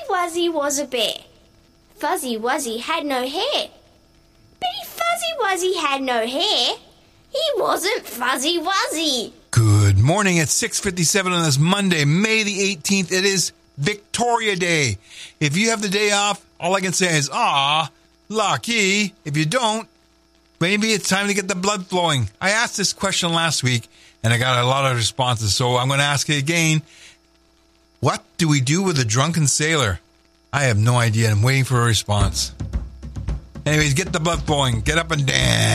Wuzzy was a bear. Fuzzy Wuzzy had no hair. But if Fuzzy Wuzzy had no hair, he wasn't Fuzzy Wuzzy. Good morning. It's 6:57 on this Monday, May the 18th. It is Victoria Day. If you have the day off, all I can say is, lucky. If you don't, maybe it's time to get the blood flowing. I asked this question last week, and I got a lot of responses, so I'm going to ask it again. What do we do with a drunken sailor? I have no idea. I'm waiting for a response. Anyways, get the blood flowing. Get up and dance.